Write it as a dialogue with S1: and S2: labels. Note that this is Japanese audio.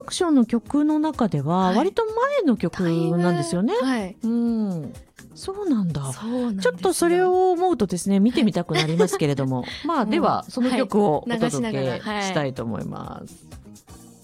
S1: クションの曲の中では割と前の曲なんですよね。
S2: はい、
S1: うん、そうなんだ。
S2: そうなんですよ。
S1: ちょっとそれを思うとですね、見てみたくなりますけれども、まあではその曲をお届けしたいと思います。